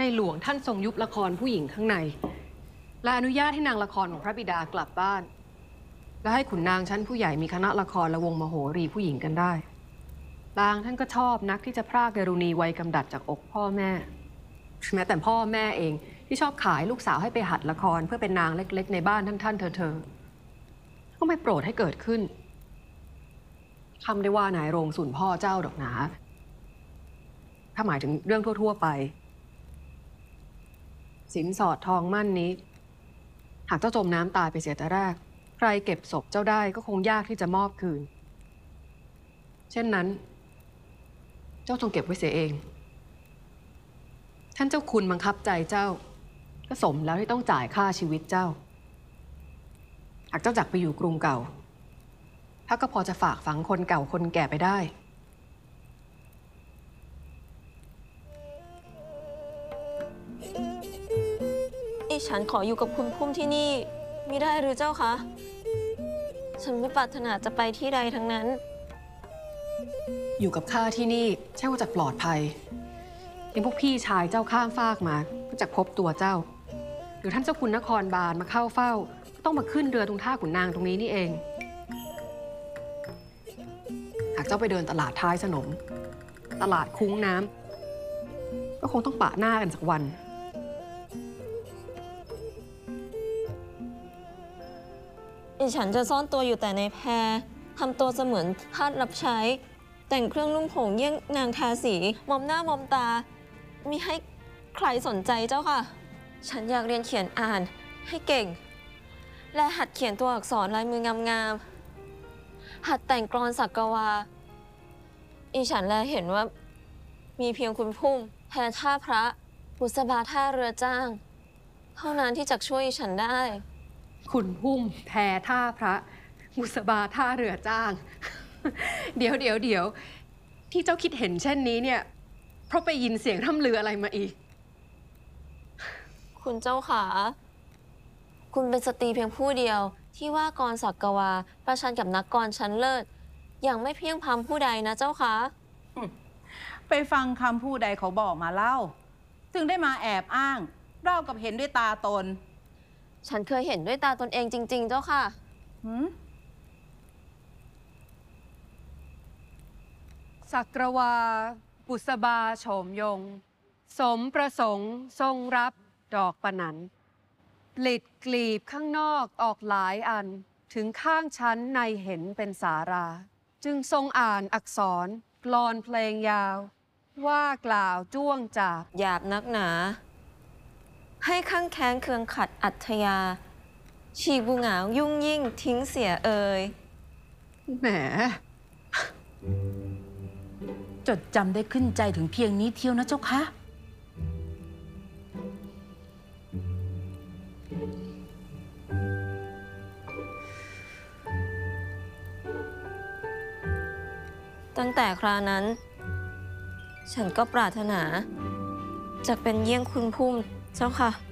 หลวงท่านทรงยุบละครผู้หญิงข้างในและอนุญาตให้นางละครของพระบิดากลับบ้านและให้ขุนนางชั้นผู้ใหญ่มีคณะละครและวงมโหรีผู้หญิงกันได้บางท่านก็ชอบนักที่จะพรากดารุณีวัยกำดัดจากอกพ่อแม่แม้แต่พ่อแม่เองที่ชอบขายลูกสาวให้ไปหัดละครเพื่อเป็นนางเล็กๆในบ้านท่านเธอก็ไม่โปรดให้เกิดขึ้นคำได้ว่านายโรงสุนพ่อเจ้าดอกหนาถ้าหมายถึงเรื่องทั่วๆไปสินสอดทองมั่นนี้หากเจ้าจมน้ำตายไปเสียแต่แรกใครเก็บศพเจ้าได้ก็คงยากที่จะมอบคืนเช่นนั้นเจ้าจงเก็บไว้เสียเองท่านเจ้าคุณบังคับใจเจ้าก็สมแล้วที่ต้องจ่ายค่าชีวิตเจ้าหากเจ้าจักไปอยู่กรุงเก่าถ้าก็พอจะฝากฝังคนเก่าคนแก่ไปได้ฉันขออยู่กับคุณพุ่มที่นี่มิได้หรือเจ้าคะฉันไม่ปรารถนาจะไปที่ใดทั้งนั้นอยู่กับข้าที่นี่ใช่ว่าจะปลอดภัยเองพวกพี่ชายเจ้าข้ามฟากมาก็จะพบตัวเจ้าหรือท่านเจ้าคุณนครบาลมาเข้าเฝ้าก็ต้องมาขึ้นเรือตรงท่าขุนนางตรงนี้นี่เองหากเจ้าไปเดินตลาดท้ายสนมตลาดคุ้งน้ำก็คงต้องปะหน้ากันสักวันฉันจะซ่อนตัวอยู่แต่ในแพทำตัวเสมือนทาสรับใช้แต่งเครื่องนุ่งห่มเยี่ยงนางทาสีมอมหน้ามอมตามิให้ใครสนใจเจ้าค่ะฉันอยากเรียนเขียนอ่านให้เก่งและหัดเขียนตัวอักษรลายมืองามๆหัดแต่งกลอนสักกวาฉันแลเห็นว่ามีเพียงคุณพุ่มแพท่าพระบุษบาท่าเรือจ้างเท่านั้นที่จะช่วยฉันได้ขุนพุ่มแพท่าพระบุษบาท่าเรือจ้าง เดี๋ยวที่เจ้าคิดเห็นเช่นนี้เนี่ยเพราะไปยินเสียงร่ำลืออะไรมาอีกคุณเจ้าขาคุณเป็นสตรีเพียงผู้เดียวที่ว่ากรศักวาประชันกับนักกรชั้นเลิศอย่างไม่เพียงพำผู้ใดนะเจ้าคะไปฟังคำผู้ใดเขาบอกมาเล่าถึงได้มาแอบอ้างเล่ากับเห็นด้วยตาตนฉันเคยเห็นด้วยตาตนเองจริงๆเจ้าค่ะสักวาบุษบาโฉมยงสมประสงค์ทรงรับดอกปะนันปลิดกลีบข้างนอกออกหลายอันถึงข้างชั้นในเห็นเป็นสาราจึงทรงอ่านอักษรกลอนเพลงยาวว่ากล่าวจ้วงจาบหยาบนักหนาให้ข้างแค้นเคืองขัดอัธยาฉีกบูหงาวยุ่งยิ่งทิ้งเสียเอ่ยแหมจดจำได้ขึ้นใจถึงเพียงนี้เที่ยวนะเจ้าคะตั้งแต่ครานั้นฉันก็ปรารถนาจะเป็นเยี่ยงคุณพุ่มเจ้าค่ะ